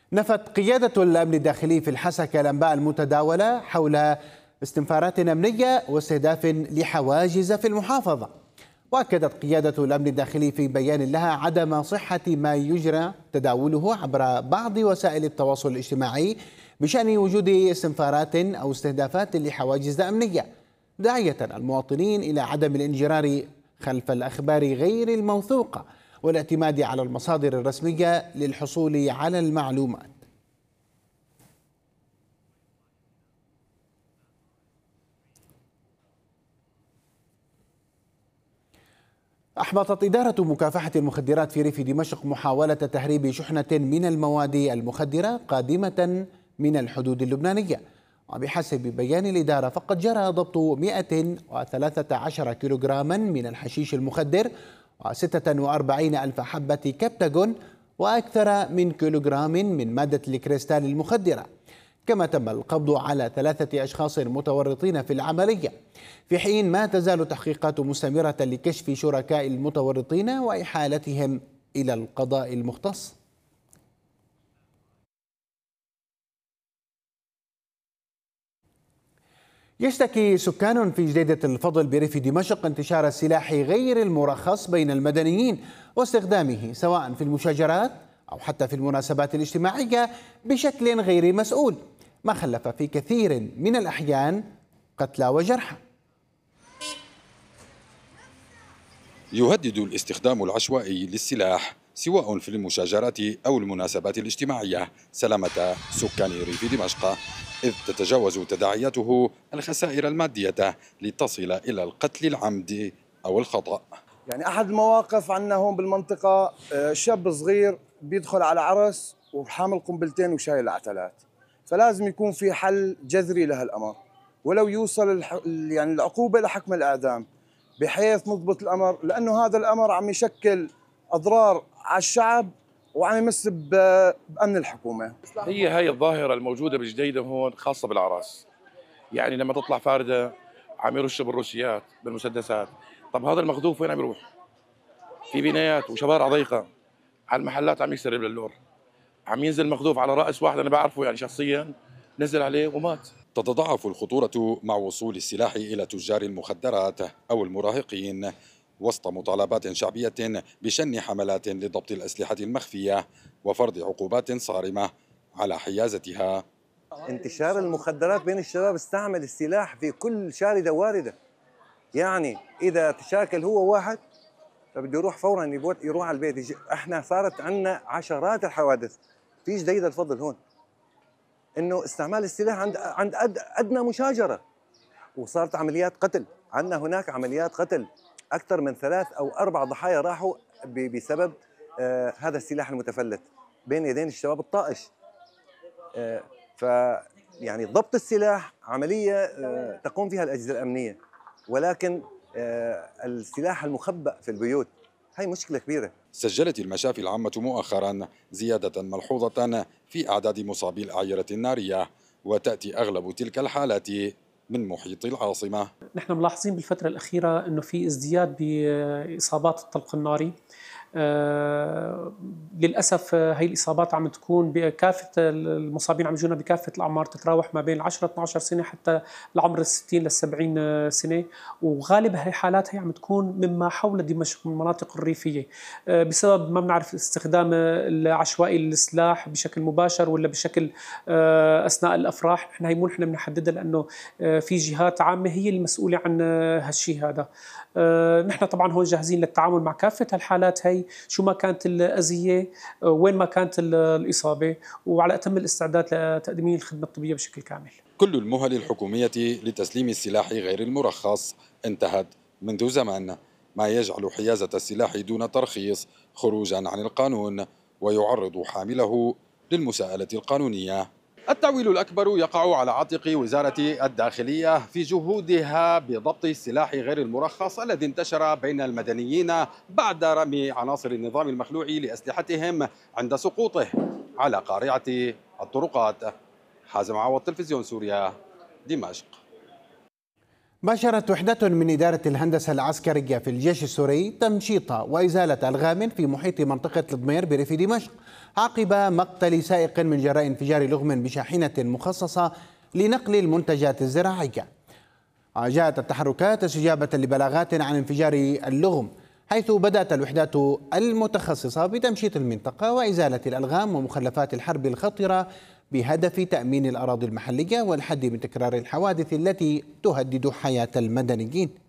نفت قيادة الأمن الداخلي في الحسكة الأنباء المتداولة حول استنفارات أمنية واستهداف لحواجز في المحافظة. وأكدت قيادة الأمن الداخلي في بيان لها عدم صحة ما يجرى تداوله عبر بعض وسائل التواصل الاجتماعي بشأن وجود استنفارات أو استهدافات لحواجز أمنية، داعية المواطنين إلى عدم الانجرار خلف الأخبار غير الموثوقة والاعتماد على المصادر الرسمية للحصول على المعلومات. أحبطت إدارة مكافحة المخدرات في ريف دمشق محاولة تهريب شحنة من المواد المخدرة قادمة من الحدود اللبنانية. وبحسب بيان الإدارة فقد جرى ضبط 113 كيلوغراما من الحشيش المخدر و46 ألف حبة كبتاغون وأكثر من كيلوغرام من مادة الكريستال المخدرة. كما تم القبض على 3 أشخاص متورطين في العملية، في حين ما تزال التحقيقات مستمرة لكشف شركاء المتورطين وإحالتهم إلى القضاء المختص. يشتكي سكان في جديدة الفضل بريف دمشق انتشار السلاح غير المرخص بين المدنيين واستخدامه سواء في المشاجرات أو حتى في المناسبات الاجتماعية بشكل غير مسؤول، ما خلف في كثير من الأحيان قتلى وجرحى. يهدد الاستخدام العشوائي للسلاح سواء في المشاجرات أو المناسبات الاجتماعية سلامة سكان ريف دمشق، إذ تتجاوز تداعياته الخسائر المادية لتصل إلى القتل العمد أو الخطأ. يعني أحد المواقف عندنا هون بالمنطقة شاب صغير بيدخل على عرس وحامل قنبلتين وشايل عتلات، فلازم يكون في حل جذري لهالأمر، ولو يوصل يعني العقوبة لحكم الإعدام بحيث نضبط الأمر، لأنه هذا الأمر عم يشكل أضرار على الشعب وعم يمس بأمن الحكومة. هي الظاهرة الموجودة بالجديدة هون خاصة بالأعراس، يعني لما تطلع فاردة عم يرشوا بالروسيات بالمسدسات. طب هذا المخذوف وين عم يروح؟ في بنايات وشوارع ضيقة، على المحلات عم يكسر باللور، عم ينزل مخذوف على رأس واحد أنا بعرفه يعني شخصيا، نزل عليه ومات. تتضاعف الخطورة مع وصول السلاح إلى تجار المخدرات أو المراهقين وسط مطالبات شعبية بشن حملات لضبط الأسلحة المخفية وفرض عقوبات صارمة على حيازتها. انتشار المخدرات بين الشباب استعمل السلاح في كل شاردة واردة، يعني إذا تشاكل هو واحد فبده يروح فورا يروح على البيت. احنا صارت عندنا عشرات الحوادث في جديدة الفضل هون انه استعمال السلاح عند ادنى مشاجرة، وصارت عمليات قتل. عندنا هناك عمليات قتل، اكثر من 3 أو 4 ضحايا راحوا بسبب هذا السلاح المتفلت بين يدين الشباب الطائش. ف يعني ضبط السلاح عملية تقوم فيها الأجهزة الأمنية، ولكن السلاح المخبأ في البيوت هي مشكلة كبيرة. سجلت المشافي العامة مؤخرا زيادة ملحوظة في أعداد مصابي الأعيرة النارية، وتأتي أغلب تلك الحالات من محيط العاصمة. نحن ملاحظين بالفترة الأخيرة أنه في ازدياد بإصابات الطلق الناري. للأسف هي الإصابات عم تكون بكافة المصابين، عم يجونا بكافة الأعمار، تتراوح ما بين 10-12 سنة حتى العمر 60-70 سنة، وغالب هي حالات هي عم تكون مما حول دمشق من المناطق الريفية بسبب ما بنعرف استخدام العشوائي للسلاح بشكل مباشر ولا بشكل أثناء الأفراح. نحن هي مو نحن بنحددها لأنه في جهات عامة هي المسؤولة عن هالشيء هذا. نحن طبعا هون جاهزين للتعامل مع كافة هالحالات هي، شو ما كانت الأذية، وين ما كانت الإصابة، وعلى أتم الاستعداد لتقديم الخدمة الطبية بشكل كامل. كل المهل الحكومية لتسليم السلاح غير المرخص انتهت منذ زمن، ما يجعل حيازة السلاح دون ترخيص خروجا عن القانون ويعرض حامله للمساءلة القانونية. التعويل الأكبر يقع على عاتق وزارة الداخلية في جهودها بضبط السلاح غير المرخص الذي انتشر بين المدنيين بعد رمي عناصر النظام المخلوع لأسلحتهم عند سقوطه على قارعة الطرقات. حازم عوض، تلفزيون سوريا، دمشق. باشرت وحدة من إدارة الهندسة العسكرية في الجيش السوري تمشيط وإزالة ألغام في محيط منطقة الضمير بريف دمشق عقب مقتل سائق من جراء انفجار لغم بشاحنة مخصصة لنقل المنتجات الزراعية. جاءت التحركات استجابة لبلاغات عن انفجار اللغم، حيث بدأت الوحدات المتخصصة بتمشيط المنطقة وإزالة الألغام ومخلفات الحرب الخطرة بهدف تأمين الأراضي المحلية والحد من تكرار الحوادث التي تهدد حياة المدنيين.